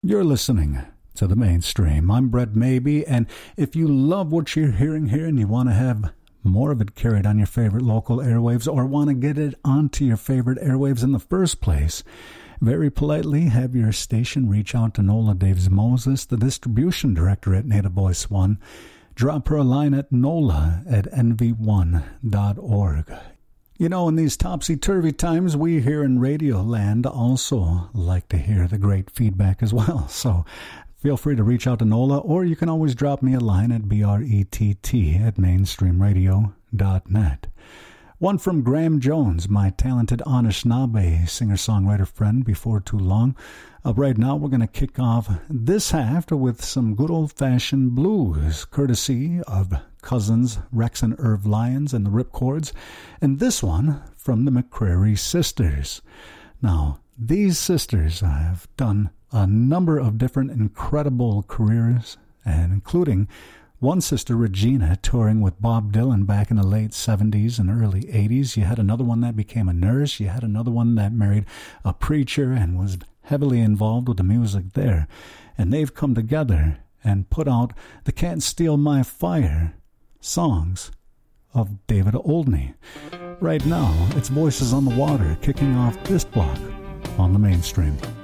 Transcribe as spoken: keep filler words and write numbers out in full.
You're listening to The Mainstream. I'm Brett Maybe, and if you love what you're hearing here and you want to have more of it carried on your favorite local airwaves or want to get it onto your favorite airwaves in the first place, very politely have your station reach out to Nola Daves Moses, the distribution director at Native Voice One. Drop her a line at nola at n v one dot org. You know, in these topsy-turvy times, we here in Radio Land also like to hear the great feedback as well. So feel free to reach out to Nola, or you can always drop me a line at B R E T T at mainstream radio dot net. One from Graham Jones, my talented Anishinaabe singer-songwriter friend before too long. Uh, right now, we're going to kick off this half with some good old-fashioned blues, courtesy of cousins Rex and Irv Lyons and the Ripcords, and this one from the McCrary Sisters. Now, these sisters have done a number of different incredible careers, and including one sister, Regina, touring with Bob Dylan back in the late seventies and early eighties. You had another one that became a nurse. You had another one that married a preacher and was heavily involved with the music there. And they've come together and put out the Can't Steal My Fire songs of David Oldney. Right now, it's Voices on the Water kicking off this block on The Mainstream.